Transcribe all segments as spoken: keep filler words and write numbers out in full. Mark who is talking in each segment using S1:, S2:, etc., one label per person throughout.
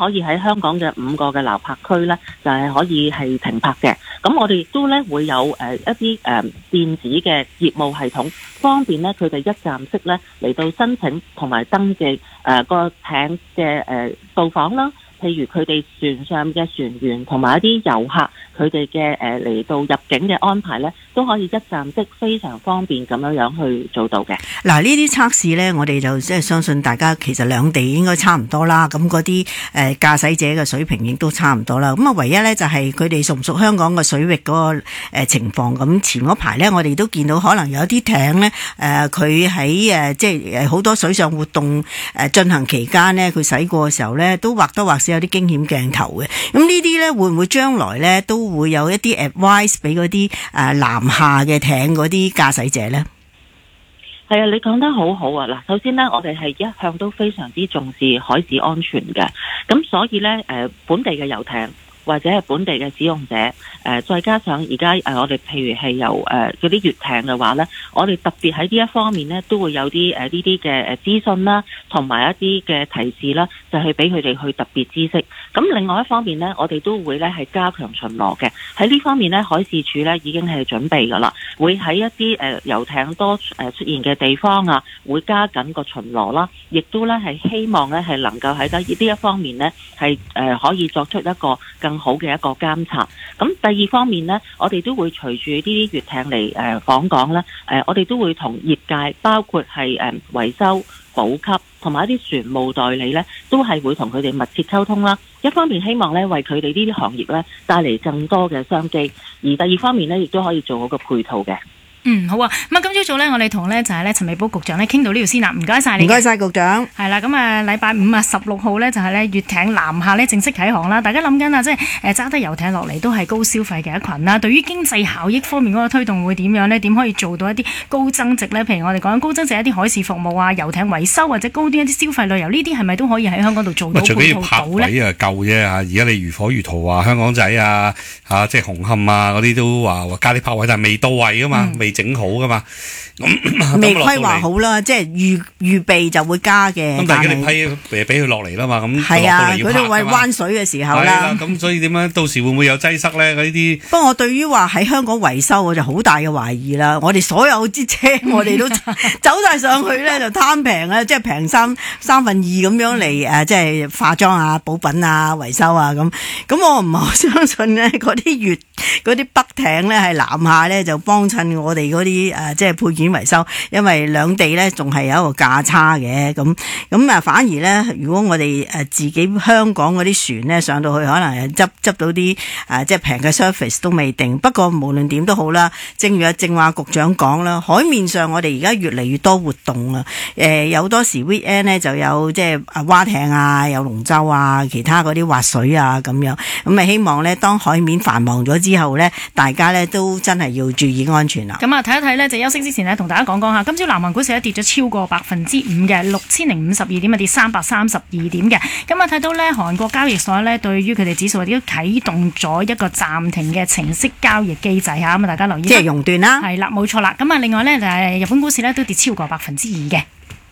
S1: 可以喺香港嘅五個嘅樓泊區咧，就係、是、可以係停泊嘅。咁我哋亦都咧會有誒、呃、一啲誒、呃、電子嘅業務系統，方便咧佢哋一站式咧嚟到申請同埋登記誒、呃、個艇嘅誒到訪啦。譬如佢哋船上嘅船員同埋一啲遊客，佢哋嘅誒嚟到入境嘅安排咧，都可以一站式非常方便咁樣樣去做到嘅。
S2: 嗱，呢啲測試咧，我哋就即係相信大家其實兩地應該差唔多啦。咁嗰啲誒駕駛者嘅水平亦都差唔多啦。咁啊，唯一咧就係佢哋熟唔熟香港嘅水域嗰個誒情況。咁前嗰排咧，我哋都見到可能有啲艇咧，誒佢喺誒即係誒好多水上活動誒進行期間咧，佢駛過嘅時候咧，都或多或少有啲驚險鏡頭嘅。咁呢啲咧會唔會將來咧都會有一啲 advice 俾嗰啲誒南下嘅艇嗰啲駕駛者咧？
S1: 係啊，你講得好好啊！嗱，首先呢，我哋係一向都非常之重視海事安全嘅，咁所以呢，誒本地嘅遊艇或者係本地嘅使用者，誒再加上而家誒我哋譬如係由誒嗰啲粵艇嘅話呢，我哋特別喺呢一方面呢，都會有啲誒呢啲嘅誒資訊啦，同埋一啲嘅提示啦，就係俾佢哋去特別知識。咁另外一方面呢，我哋都會呢係加強巡邏嘅。喺呢方面呢，海事處呢已經係準備㗎啦，會喺一啲誒遊艇多誒出現嘅地方啊，會加緊個巡邏啦，亦都呢係希望呢係能夠喺得呢一方面呢係誒可以作出一個更好嘅一個監察。咁第二方面呢，我哋都會隨住呢啲粵艇嚟誒訪港呢，誒我哋都會同業界，包括係誒維修、補給同埋一啲船務代理呢，都係會同佢哋密切溝通啦。一方面希望呢為佢哋呢啲行業呢帶嚟更多嘅商機，而第二方面呢亦都可以做好個配套嘅。
S3: 嗯，好啊。咁啊，今朝早咧，我哋同咧就係咧陳美寶局長咧傾到呢度先啦。唔該晒你。
S2: 唔該晒局長。
S3: 係啦，咁啊，禮拜五啊，十六號咧就係咧粵艇南下咧正式啟航啦。大家諗緊啊，即係誒揸得遊艇落嚟都係高消費嘅一群啦。對於經濟效益方面嗰個推動會點樣呢？點可以做到一啲高增值呢？譬如我哋講緊高增值一啲海事服務啊、遊艇維修或者高端一啲消費旅遊，呢啲係咪都可以喺香港度做到配套到呢？
S4: 除非要泊位啊夠啫嚇，而家你如火如荼話香港仔啊嚇，即係紅磡啊嗰啲都話話加啲泊位，但係未到位噶嘛，嗯、未整好噶嘛。咁
S2: 未規劃好啦，即係預預備就會加嘅。
S4: 咁但係你批誒俾佢落嚟啦嘛，咁
S2: 係啊，佢哋為灣水嘅時候啦。
S4: 咁所以點樣？到時會唔會有擠塞咧？嗰啲。
S2: 不過我對於話喺香港維修，我就好大嘅懷疑啦。我哋所有啲車，我哋都走晒上去咧，就貪平啊，即係平三三分二咁樣嚟誒，即係化妝啊、補品啊、維修啊咁。咁我唔係好相信咧，嗰啲粵嗰啲北艇咧係南下咧就幫襯我哋嗰啲誒，即係配件維修，因為兩地咧仲係有一個價差嘅。咁咁啊，反而咧，如果我哋誒自己香港嗰啲船咧上到去，可能執執到啲誒即係平嘅 service 都未定。不過無論點都好啦，正如阿正話局長講啦，海面上我哋而家越嚟越多活動啊。誒有多時 weekend 咧就有即係啊蛙艇啊，有龍舟啊，其他嗰啲滑水啊咁樣。咁啊希望咧，當海面繁忙咗之後咧，大家咧都真係要注意安全啦。
S3: 咁啊睇一睇咧，就休息之前咧，同大家講講下，今朝南韓股市咧跌咗超過百分之五嘅，六千零五十二點啊，跌三百三十二點嘅。咁啊睇到咧，韓國交易所咧對於佢哋指數亦都啟動咗一個暫停嘅程式交易機制嚇，咁啊大家留意。
S2: 即係熔斷啦。
S3: 係啦，冇錯啦。咁啊另外咧就係日本股市咧都跌超過百分之二嘅。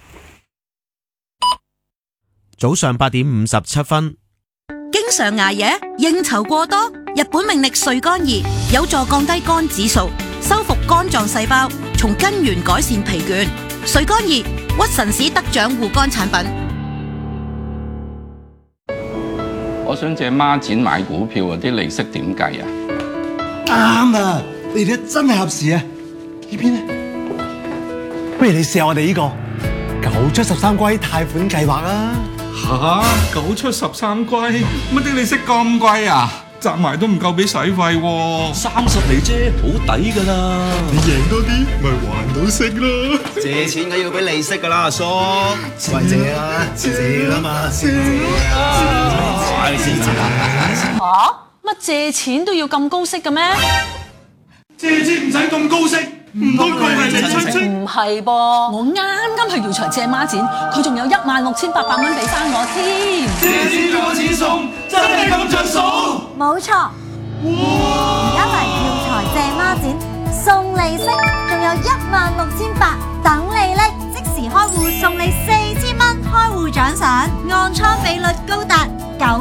S5: 早上八點五十七分。
S6: 經常捱夜、應酬過多，日本命力睡肝儀有助降低肝指數，修復肝臟細胞，從根源改善疲倦。睡肝儀屈臣氏得獎護肝產品。
S7: 我想借孖展買股票啊，啲利息點計啊？
S8: 啱啊！你哋真係合時啊！呢邊呢？不如你試下我哋呢個九出十三歸貸款計劃啊！
S9: 吓，九出十三歸，乜啲利息咁貴啊？賺埋都唔夠俾使費喎。
S10: 三十厘啫，好抵噶啦！
S9: 你贏多啲，咪還到息咯。
S10: 借錢梗要俾利息噶啦，阿叔。喂，借啦，借啦嘛，借啊！
S6: 吓？乜借錢都要咁高息嘅咩？
S9: 借錢唔使咁高息。唔通佢係你親戚？
S6: 唔係噃，我啱啱去耀才借孖展，佢仲有一萬六千八百蚊俾翻我添。
S9: 借錢攞錢送，真係咁着數？
S11: 冇錯。而家嚟耀才借孖展，送利息，仲有一萬六千八等你拎，即時開戶送你四千蚊開戶獎賞，按倉比率高達九。